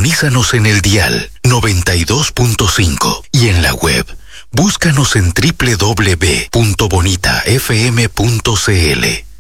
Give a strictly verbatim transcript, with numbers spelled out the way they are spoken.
Sintonízanos en el dial noventa y dos punto cinco y en la web. Búscanos en doble u doble u doble u punto bonita f m punto c l.